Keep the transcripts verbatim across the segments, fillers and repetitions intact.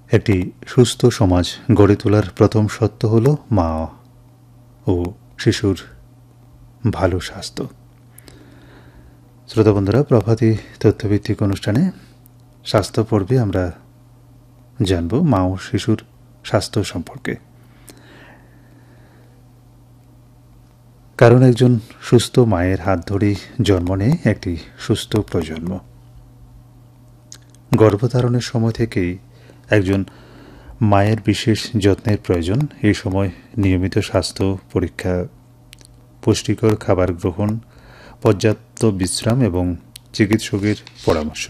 একটি সুস্থ সমাজ গড়ে তোলার প্রথম সত্য হল মা ও শিশুর ভালো স্বাস্থ্য। শ্রোতা বন্ধুরা, প্রভাতী তথ্যভিত্তিক অনুষ্ঠানে স্বাস্থ্য পর্বে আমরা জানব মা ও শিশুর স্বাস্থ্য সম্পর্কে। কারণ একজন সুস্থ মায়ের হাত ধরেই জন্ম নেয় একটি সুস্থ প্রজন্ম। গর্ভধারণের সময় থেকেই একজন মায়ের বিশেষ যত্নের প্রয়োজন। এই সময় নিয়মিত স্বাস্থ্য পরীক্ষা, পুষ্টিকর খাবার গ্রহণ, পর্যাপ্ত বিশ্রাম এবং চিকিৎসকের পরামর্শ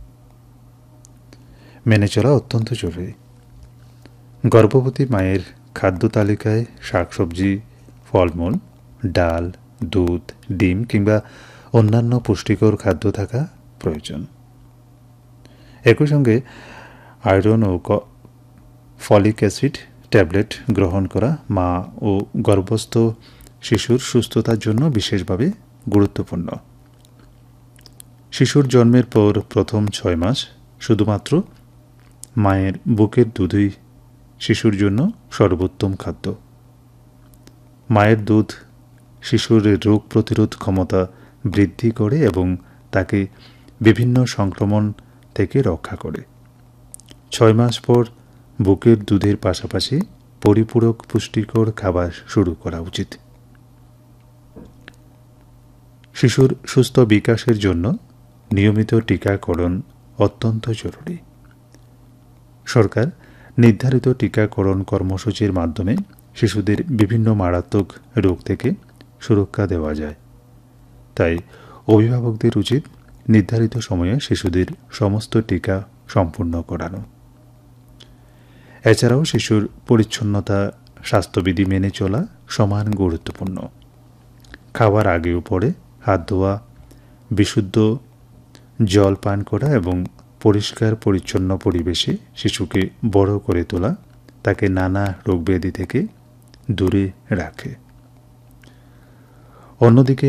মেনে চলা অত্যন্ত জরুরি। গর্ভবতী মায়ের খাদ্য তালিকায় শাকসবজি, ফলমূল, ডাল, দুধ, ডিম কিংবা অন্যান্য পুষ্টিকর খাদ্য থাকা প্রয়োজন। একই সঙ্গে আয়রন ও ফলিক অ্যাসিড ট্যাবলেট গ্রহণ করা মা ও গর্ভস্থ শিশুর সুস্থতার জন্য বিশেষভাবে গুরুত্বপূর্ণ। শিশুর জন্মের পর প্রথম ছয় মাস শুধুমাত্র মায়ের বুকের দুধই শিশুর জন্য সর্বোত্তম খাদ্য। মায়ের দুধ শিশুর রোগ প্রতিরোধ ক্ষমতা বৃদ্ধি করে এবং তাকে বিভিন্ন সংক্রমণ থেকে রক্ষা করে। ছয় মাস পর বুকের দুধের পাশাপাশি পরিপূরক পুষ্টিকর খাবার শুরু করা উচিত। শিশুর সুস্থ বিকাশের জন্য নিয়মিত টিকাকরণ অত্যন্ত জরুরি। সরকার নির্ধারিত টিকাকরণ কর্মসূচির মাধ্যমে শিশুদের বিভিন্ন মারাত্মক রোগ থেকে সুরক্ষা দেওয়া যায়। তাই অভিভাবকদের উচিত নির্ধারিত সময়ে শিশুদের সমস্ত টিকা সম্পূর্ণ করানো। এছাড়াও শিশুর পরিচ্ছন্নতা, স্বাস্থ্যবিধি মেনে চলা সমান গুরুত্বপূর্ণ। খাওয়ার আগে ও পরে হাত ধোয়া, বিশুদ্ধ জল পান করা এবং পরিষ্কার পরিচ্ছন্ন পরিবেশে শিশুকে বড় করে তোলা তাকে নানা রোগব্যাধি থেকে দূরে রাখে। অন্যদিকে